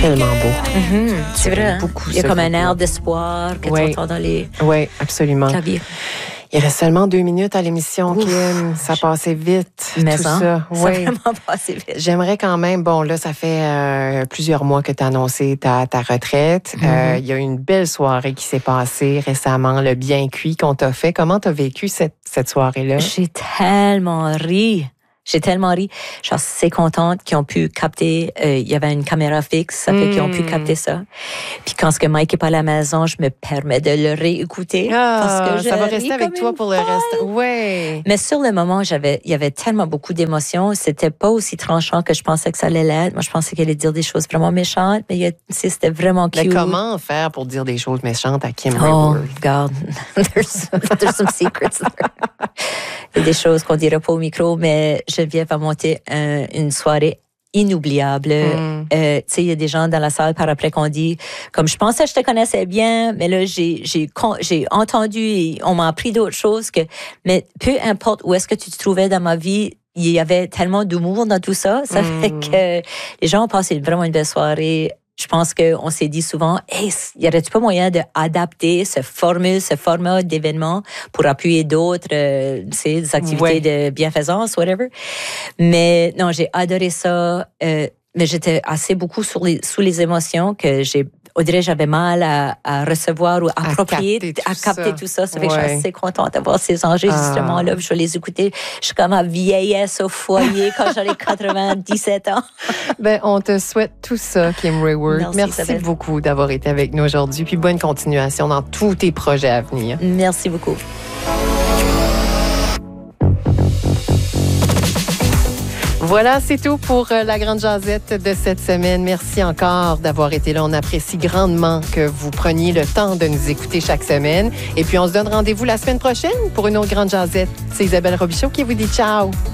tellement beau. C'est vrai. Hein? Beaucoup, il y a ce comme un groupe-là. air d'espoir que tu entends dans les Oui, absolument. claviers. Il reste seulement 2 minutes à l'émission, Kim. Ça passait vite, Mais tout ça. ça. Ça a vraiment passé vite. J'aimerais quand même, bon, là, ça fait plusieurs mois que tu as annoncé ta retraite. Il y a une belle soirée qui s'est passée récemment, le Bien Cuit qu'on t'a fait. Comment tu as vécu cette soirée-là? J'ai tellement ri. Je suis assez contente qu'ils ont pu capter. Il y avait une caméra fixe, ça fait qu'ils ont pu capter ça. Puis quand Mike n'est pas à la maison, je me permets de le réécouter. Parce que ça va rester avec toi pour le reste. Oui. Mais sur le moment, il y avait tellement beaucoup d'émotions. C'était pas aussi tranchant que je pensais que ça allait l'être. Moi, je pensais qu'elle allait dire des choses vraiment méchantes, mais c'était vraiment cute. Mais comment faire pour dire des choses méchantes à Kim Oh, Raworth? God. There's some secrets there. Il y a des choses qu'on dirait pas au micro, mais Geneviève a monté une soirée inoubliable. Tu sais, il y a des gens dans la salle par après qu'on dit, comme je pensais que je te connaissais bien, mais là, j'ai entendu et on m'a appris d'autres choses mais peu importe où est-ce que tu te trouvais dans ma vie, il y avait tellement d'humour dans tout ça. Ça fait que les gens ont passé vraiment une belle soirée. Je pense qu'on s'est dit souvent, hey, y aurait-tu pas moyen d'adapter ce format d'événement pour appuyer d'autres, des activités de bienfaisance, whatever. Mais non, j'ai adoré ça. Mais j'étais assez beaucoup sous les émotions que j'avais mal à recevoir ou à capter tout ça. Ça fait que je suis assez contente d'avoir ces enregistrements-là. Je vais les écouter. Je suis comme ma vieillesse au foyer quand j'aurai 97 ans. Ben, on te souhaite tout ça, Kim Raworth. Merci beaucoup d'avoir été avec nous aujourd'hui. Puis bonne continuation dans tous tes projets à venir. Merci beaucoup. Voilà, c'est tout pour la Grande Jazette de cette semaine. Merci encore d'avoir été là. On apprécie grandement que vous preniez le temps de nous écouter chaque semaine. Et puis, on se donne rendez-vous la semaine prochaine pour une autre Grande Jazette. C'est Isabelle Robichaud qui vous dit ciao.